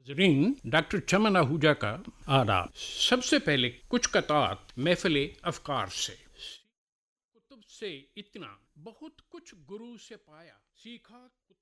नाज़रीन, डॉक्टर चमन आहूजा का आदाब। सबसे पहले कुछ कतात महफिल अफकार से। कुतुब से इतना बहुत कुछ गुरु से पाया, सीखा